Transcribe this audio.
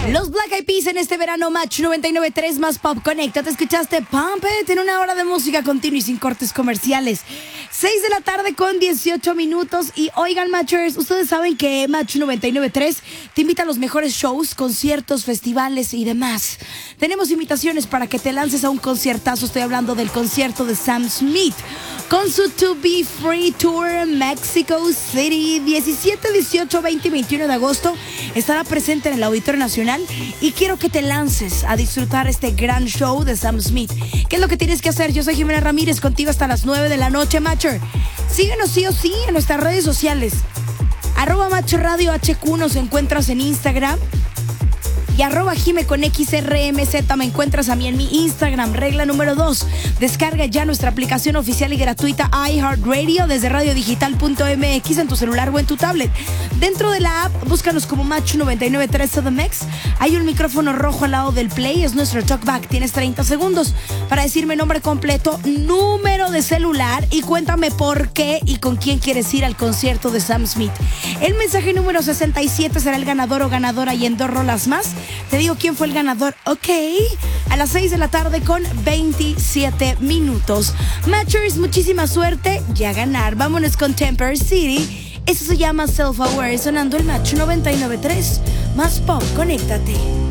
Los Black Eyed Peas en este verano, Match 99.3 más Pop. Conéctate, escuchaste Pump It en una hora de música continua y sin cortes comerciales. 6 de la tarde con 18 minutos. Y oigan, Matchers, ustedes saben que Match 99.3 te invita a los mejores shows, conciertos, festivales y demás. Tenemos invitaciones para que te lances a un conciertazo. Estoy hablando del concierto de Sam Smith con su To Be Free Tour en Mexico City, 17, 18, 20 y 21 de agosto. Estará presente en el Auditorio Nacional y quiero que te lances a disfrutar este gran show de Sam Smith. ¿Qué es lo que tienes que hacer? Yo soy Jimena Ramírez, contigo hasta las 9 de la noche, Matcher. Síguenos sí o sí en nuestras redes sociales. @Matcher Radio HQ nos encuentras en Instagram. Y @Jime con XRMZ me encuentras a mí en mi Instagram. Regla número 2, descarga ya nuestra aplicación oficial y gratuita iHeartRadio desde radiodigital.mx en tu celular o en tu tablet. Dentro de la app, búscanos como Match 99.3 CDMX. Hay un micrófono rojo al lado del play, es nuestro talkback. Tienes 30 segundos para decirme nombre completo, número de celular y cuéntame por qué y con quién quieres ir al concierto de Sam Smith. El mensaje número 67 será el ganador o ganadora y en 2 rolas más te digo quién fue el ganador, ok, a las 6 de la tarde con 27 minutos. Matchers, muchísima suerte y a ganar. Vámonos con Temper City. Eso se llama Self Aware, sonando el Match 99.3 más Pop. Conéctate.